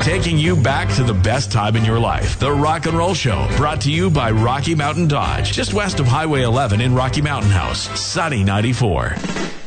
taking you back to the best time in your life. The Rock and Roll Show, brought to you by Rocky Mountain Dodge, just west of Highway 11 in Rocky Mountain House. Sunny 94.